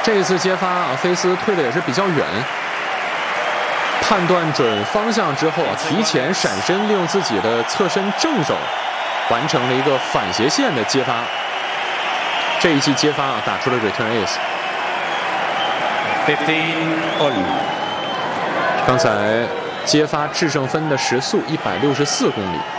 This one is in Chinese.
这一次接发啊，菲斯退的也是比较远，判断准方向之后啊，提前闪身，利用自己的侧身正手，完成了一个反斜线的接发。这一记接发啊，打出了 return ace。刚才接发制胜分的时速164公里。